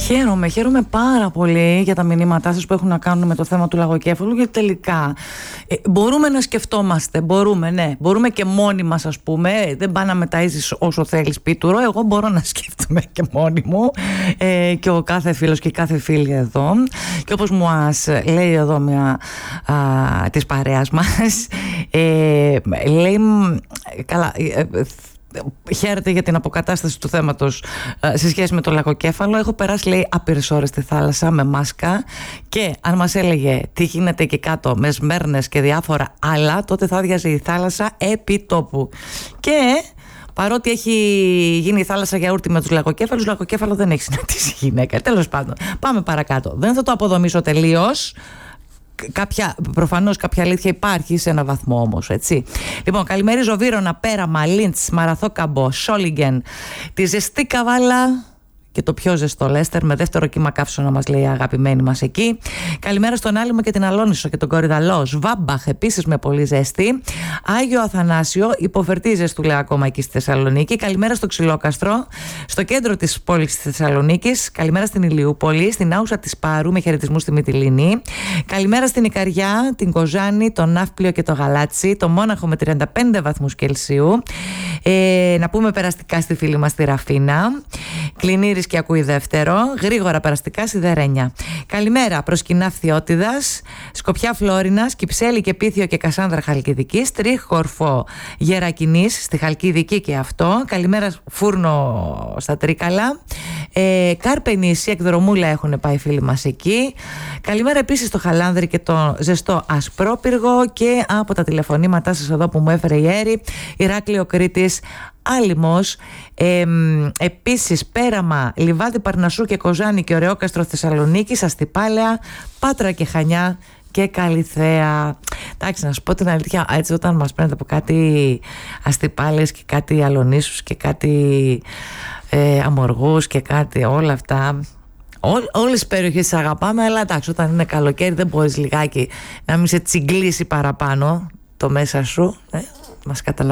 Χαίρομαι πάρα πολύ για τα μηνύματά σας που έχουν να κάνουν με το θέμα του λαγοκέφαλου, γιατί τελικά μπορούμε να σκεφτόμαστε, μπορούμε και μόνοι μας, ας πούμε, δεν πάνε να μεταΐζεις όσο θέλεις πίτουρο, εγώ μπορώ να σκέφτομαι και μόνη μου, και ο κάθε φίλος και η κάθε φίλη εδώ, και όπως μου λέει εδώ μια της παρέας μας, λέει, καλά, χαίρεται για την αποκατάσταση του θέματος σε σχέση με το λαγοκέφαλο. Έχω περάσει, λέει, άπειρες ώρες στη θάλασσα με μάσκα, και αν μας έλεγε τι γίνεται εκεί κάτω με σμέρνες και διάφορα άλλα, τότε θα άδειαζε η θάλασσα επί τόπου. Και παρότι έχει γίνει η θάλασσα γιαούρτι με τους λαγοκέφαλους, λαγοκέφαλο δεν έχει συναντήσει γυναίκα. Τέλος πάντων, πάμε παρακάτω. Δεν θα το αποδομήσω τελείως. Προφανώς κάποια αλήθεια υπάρχει σε ένα βαθμό όμως, έτσι. Λοιπόν, καλημέριζω Βύρωνα, Πέραμα, Λίντς, Μαραθόκαμπο, Σόλιγγεν, τη ζεστή Καβάλα και το πιο ζεστό Λέστερ, με δεύτερο κύμα καύσωνα, μας λέει η αγαπημένη μας εκεί. Καλημέρα στον Άλυμο και την Αλόνισο και τον Κορυδαλό. Βάμπαχ, επίσης με πολύ ζέστη. Άγιο Αθανάσιο, υποφερτή ζεστού, λέει, ακόμα εκεί στη Θεσσαλονίκη. Καλημέρα στο Ξυλόκαστρο, στο κέντρο της πόλης της Θεσσαλονίκης. Καλημέρα στην Ηλιούπολη, στην Άουσα της Πάρου, με χαιρετισμούς στη Μυτιληνή. Καλημέρα στην Ικαριά, την Κοζάνη, τον Ναύπλιο και το Γαλάτσι, το Μόναχο με 35 βαθμούς Κελσίου. Να πούμε περαστικά στη φίλη μας τη Ραφίνα. Κλινήρης και ακούει δεύτερο. Γρήγορα περαστικά Σιδερένια. Καλημέρα προς Κοινά Φθιώτιδας, Σκοπιά Φλόρινας, Κυψέλη και Πίθιο και Κασάνδρα Χαλκιδικής, Τρίχορφο Γερακινής στη Χαλκιδική και αυτό. Καλημέρα Φούρνο στα Τρίκαλα. Κάρπενήσι, εκδρομούλα έχουν πάει φίλοι μας εκεί. Καλημέρα επίσης στο Χαλάνδρη και το ζεστό Ασπρόπυργο, και από τα τηλεφωνήματά σας εδώ που μου έφερε η Έρη, Ηράκλειο Κρήτης, Άλυμος, επίσης Πέραμα, Λιβάδι Παρνασσού και Κοζάνη και Ωρεόκαστρο Θεσσαλονίκης, Αστυπάλαια, Πάτρα και Χανιά και Καλιθέα. Εντάξει, να σου πω την αλήθεια, έτσι όταν μας παίρνετε από κάτι Αστυπάλαιες και κάτι Αλονίσους και κάτι Αμοργούς και κάτι όλα αυτά, όλες τις περιοχές τις αγαπάμε, αλλά εντάξει, όταν είναι καλοκαίρι δεν μπορείς λιγάκι να μην σε τσιγκλίσει παραπάνω το μέσα σου, μας καταλαβαίνεις.